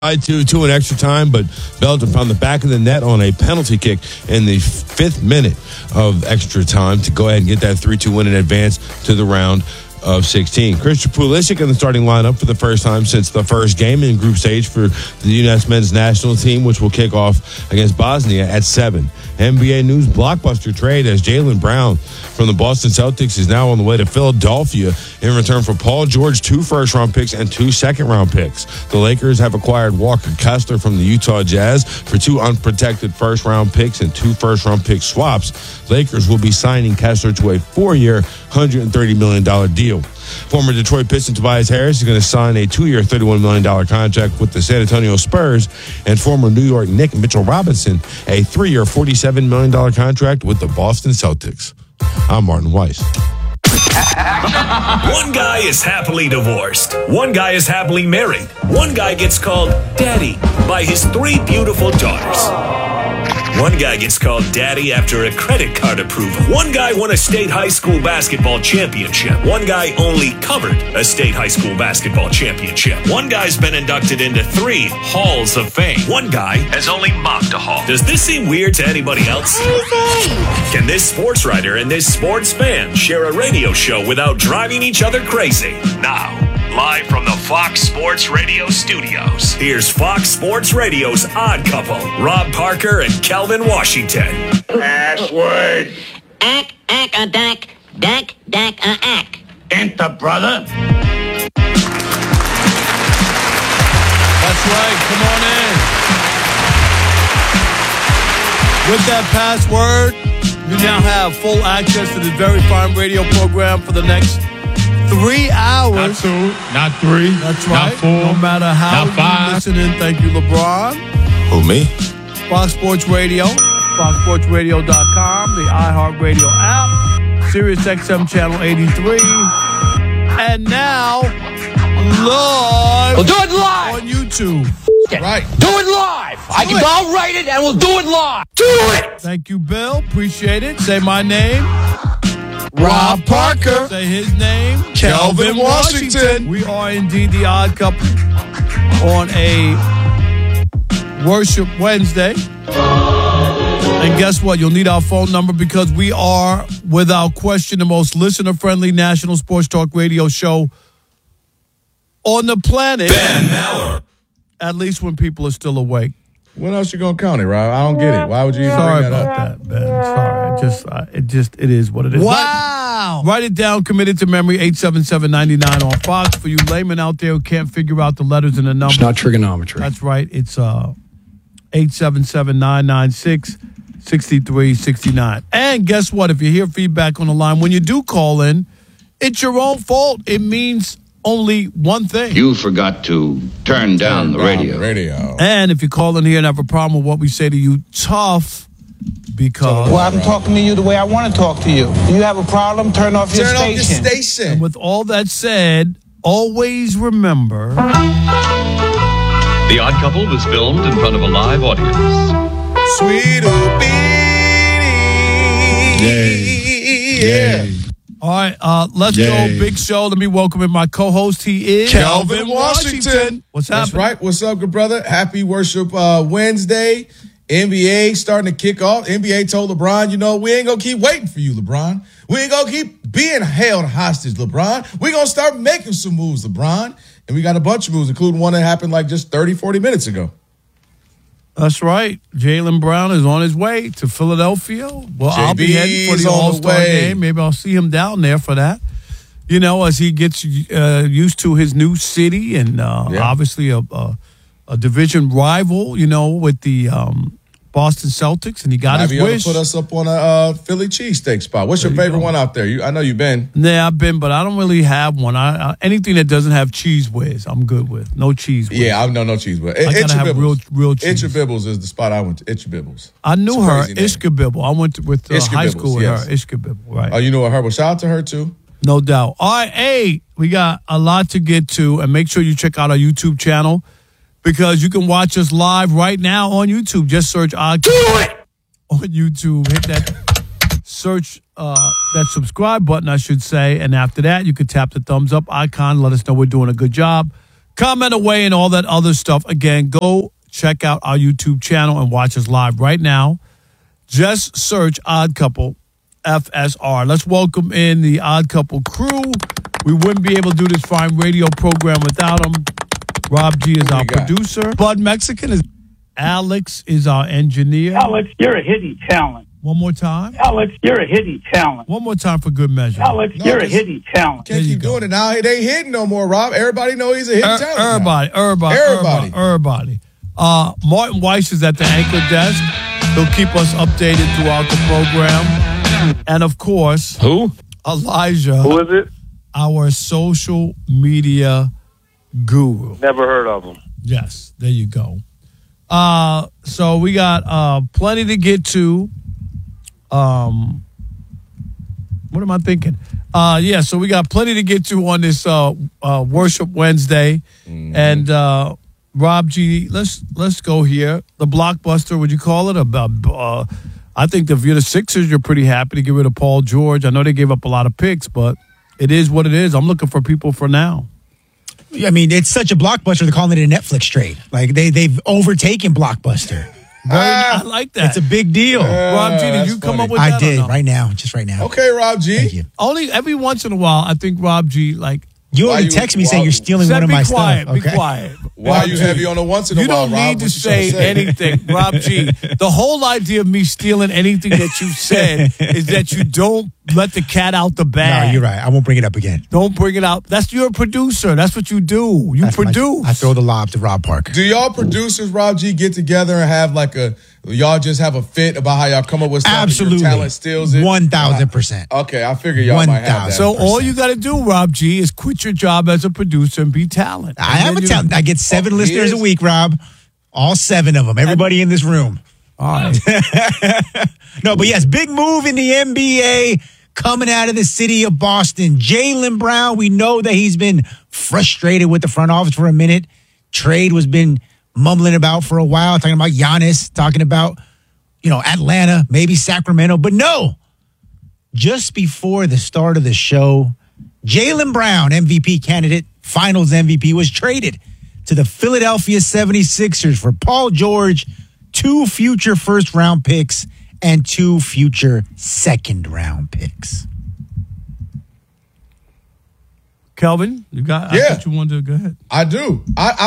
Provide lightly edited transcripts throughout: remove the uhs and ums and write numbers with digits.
to an extra time, but Belgium found the back of the net on a penalty kick in the 5th minute of extra time to go ahead and get that 3-2 win and advance to the round of 16. Christian Pulisic in the starting lineup for the first time since the first game in group stage for the U.S. men's national team, which will kick off against Bosnia at 7. NBA news blockbuster trade as Jaylen Brown from the Boston Celtics is now on the way to Philadelphia in return for Paul George, 2 first-round picks and 2 second-round picks. The Lakers have acquired Walker Kessler from the Utah Jazz for 2 unprotected first-round picks and 2 first-round pick swaps. Lakers will be signing Kessler to a 4-year, $130 million deal. Former Detroit Piston Tobias Harris is going to sign a 2-year, $31 million contract with the San Antonio Spurs, and former New York Knicks Mitchell Robinson a 3-year, $47 million contract with the Boston Celtics. I'm Martin Weiss. One guy is happily divorced. One guy is happily married. One guy gets called daddy by his 3 beautiful daughters. One guy gets called daddy after a credit card approval. One guy won a state high school basketball championship. One guy only covered a state high school basketball championship. One guy's been inducted into 3 halls of fame. One guy has only mocked a hall. Does this seem weird to anybody else? Can this sports writer and this sports fan share a radio show without driving each other crazy? Now, live from the Fox Sports Radio studios, here's Fox Sports Radio's Odd Couple, Rob Parker and Kelvin Washington. Password. Ack, ack. Enter, brother. That's right. Come on in. With that password, you now have full access to this very fine radio program for the next 3 hours. Not 2, not 3. That's right. Not 4. No matter how not 5. you're listening, thank you, LeBron. Who, me? Fox Sports Radio, foxsportsradio.com, the iHeartRadio app, Sirius XM Channel 83, and now live. We'll do it live on YouTube. Right. Do it live. I'll write it and we'll do it live. Do it. Thank you, Bill. Appreciate it. Say my name. Rob Parker. Say his name. Kelvin Washington. We are indeed the Odd Couple on a Worship Wednesday. And guess what? You'll need our phone number because we are, without question, the most listener-friendly national sports talk radio show on the planet. Ben Maller. At least when people are still awake. When else you gonna count it, Rob? I don't get it. Why would you even Sorry bring that about up? that, Ben. Sorry. It is what it is. Wow. Write it down, committed to memory, 877-99 on Fox. For you laymen out there who can't figure out the letters and the numbers. It's not trigonometry. That's right. It's 877-996-6369. And guess what? If you hear feedback on the line, when you do call in, it's your own fault. It means only one thing. You forgot to turn down the radio. And if you call in here and have a problem with what we say to you, tough, because... Well, I'm talking to you the way I want to talk to you. Do you have a problem? Turn off your station. And with all that said, always remember... The Odd Couple was filmed in front of a live audience. Sweet Yeah. All right, let's go. Big show. Let me welcome in my co-host. He is Kelvin Washington. What's happening? That's right. What's up, good brother? Happy Worship Wednesday. NBA starting to kick off. NBA told LeBron, we ain't going to keep waiting for you, LeBron. We ain't going to keep being held hostage, LeBron. We're going to start making some moves, LeBron. And we got a bunch of moves, including one that happened like just 30, 40 minutes ago. That's right. Jaylen Brown is on his way to Philadelphia. Well, I'll be heading for the All-Star game. Maybe I'll see him down there for that. As he gets used to his new city and obviously a division rival, with the Boston Celtics, and he got his wish. Put us up on a Philly cheesesteak spot. What's your favorite one out there? I know you've been. Yeah, I've been, but I don't really have one. Anything that doesn't have cheese whiz, I'm good with. No cheese whiz. Yeah, I know no cheese whiz. I gotta have real cheese. Itcha Bibbles is the spot I went to. Itcha Bibbles. I knew her, Ishka Bibble. I went with high school with her, Ishka Bibble. Right. Oh, you know her. Well, shout out to her too. No doubt. All right, hey, we got a lot to get to, and make sure you check out our YouTube channel. Because you can watch us live right now on YouTube. Just search Odd Couple on YouTube. Hit that search, that subscribe button, I should say. And after that, you can tap the thumbs up icon. Let us know we're doing a good job. comment away and all that other stuff. Again, go check out our YouTube channel and watch us live right now. Just search Odd Couple FSR. Let's welcome in the Odd Couple crew. We wouldn't be able to do this fine radio program without them. Rob G is our producer. Bud Mexican is Alex is our engineer. Alex, you're a hidden talent. One more time. Alex, you're a hidden talent. One more time for good measure. Alex, you're a hidden talent. Can't keep doing it now. It ain't hidden no more, Rob. Everybody know he's a hidden talent. Everybody. Martin Weiss is at the anchor desk. He'll keep us updated throughout the program. And, of course, who? Elijah. Who is it? Our social media guru. Never heard of him. Yes, there you go. So we got plenty to get to. What am I thinking? So we got plenty to get to on this Worship Wednesday. Mm-hmm. And Rob G, let's go here. The blockbuster, would you call it? I think if you're the Sixers, you're pretty happy to get rid of Paul George. I know they gave up a lot of picks, but it is what it is. I'm looking for people for now. I mean, it's such a blockbuster, they're calling it a Netflix trade. Like, they've overtaken Blockbuster. I like that. It's a big deal. Rob G, did you come up with that? I did, or no? right now, just right now. Okay, Rob G. Thank you. Only every once in a while, I think Rob G, like... You already text me saying you're stealing one of my stuff. Be quiet. Why are you heavy on the once in a while, Rob? You don't need to say anything, Rob G. The whole idea of me stealing anything that you said is that you don't let the cat out the bag. No, you're right. I won't bring it up again. Don't bring it out. You're a producer. That's what you do. You produce. I throw the lob to Rob Parker. Do y'all producers, Rob G, get together and have y'all just have a fit about how y'all come up with something? Absolutely. Your talent steals it? 1,000%. Okay, I figure y'all might have that. So all you got to do, Rob G, is quit your job as a producer and be talent. I have a talent. I get 7 listeners a week, Rob. All 7 of them. Everybody in this room. All right. No, but yes, big move in the NBA coming out of the city of Boston. Jaylen Brown, we know that he's been frustrated with the front office for a minute. Trade was been mumbling about for a while, talking about Giannis, talking about, Atlanta, maybe Sacramento. But no, just before the start of the show, Jaylen Brown, MVP candidate, finals MVP, was traded to the Philadelphia 76ers for Paul George, 2 future first-round picks, and 2 future second-round picks. Kelvin, you got? I thought you wanted to go ahead. I do.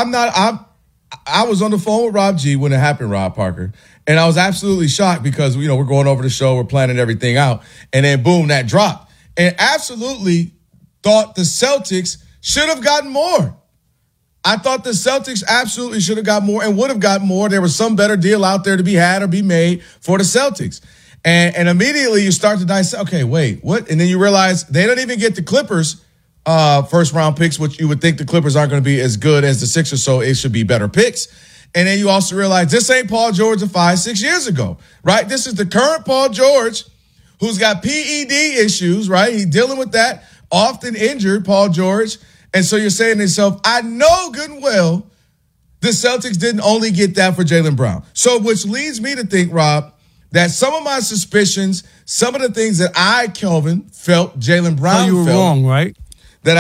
I was on the phone with Rob G when it happened, Rob Parker, and I was absolutely shocked because we're going over the show, we're planning everything out, and then boom, that dropped, and absolutely thought the Celtics should have gotten more. I thought the Celtics absolutely should have got more and would have gotten more. There was some better deal out there to be had or be made for the Celtics. And immediately you start to dissect, okay, wait, what? And then you realize they don't even get the Clippers first round picks, which you would think the Clippers aren't going to be as good as the Sixers, so it should be better picks. And then you also realize this ain't Paul George of 5-6 years ago, right? This is the current Paul George who's got PED issues, right? He's dealing with that, often injured, Paul George. And so you're saying to yourself, I know good and well the Celtics didn't only get that for Jaylen Brown. So which leads me to think, Rob, that some of my suspicions, some of the things that I, Kelvin, felt Jaylen Brown felt. You were wrong, right? That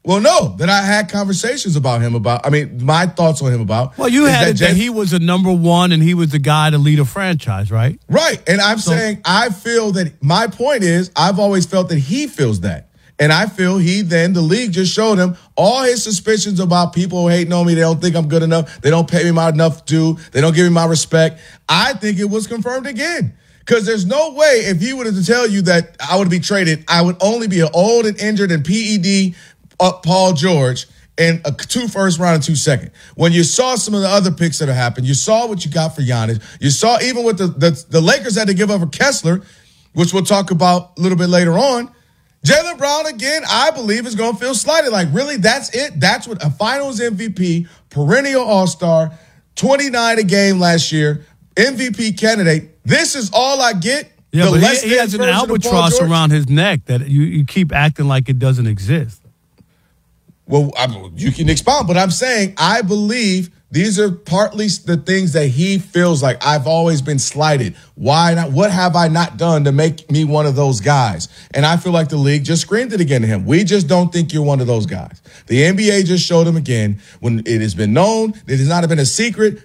I had conversations about him my thoughts on him about. Well, you had that he was a number one and he was the guy to lead a franchise, right? Right. And I'm saying I feel that my point is I've always felt that he feels that. And I feel the league just showed him all his suspicions about people who hating on me. They don't think I'm good enough. They don't pay me my enough due. They don't give me my respect. I think it was confirmed again. Because there's no way if he would have to tell you that I would be traded, I would only be an old and injured and PED Paul George and 2 first round and 2 second. When you saw some of the other picks that have happened, you saw what you got for Giannis. You saw even with the Lakers had to give up for Kessler, which we'll talk about a little bit later on. Jaylen Brown, again, I believe is going to feel slighted. Like, really, that's it? That's what a finals MVP, perennial all-star, 29 a game last year, MVP candidate. This is all I get? Yeah, but he has an albatross around his neck that you keep acting like it doesn't exist. Well, you can expound, but I'm saying I believe These are partly the things that he feels like I've always been slighted. Why not? What have I not done to make me one of those guys? And I feel like the league just screamed it again to him. We just don't think you're one of those guys. The NBA just showed him again when it has been known. It has not been a secret